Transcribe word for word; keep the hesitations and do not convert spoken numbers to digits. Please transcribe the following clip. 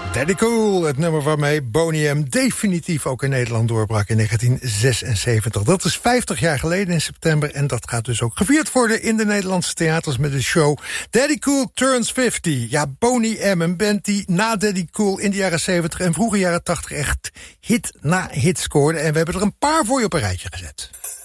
Daddy Cool, het nummer waarmee Boney M definitief ook in Nederland doorbrak in negentien zesenzeventig. Dat is vijftig jaar geleden in september en dat gaat dus ook gevierd worden in de Nederlandse theaters met de show Daddy Cool Turns vijftig. Ja, Boney M, een band die na Daddy Cool in de jaren zeventig en vroege jaren tachtig echt hit na hit scoorde. En we hebben er een paar voor je op een rijtje gezet.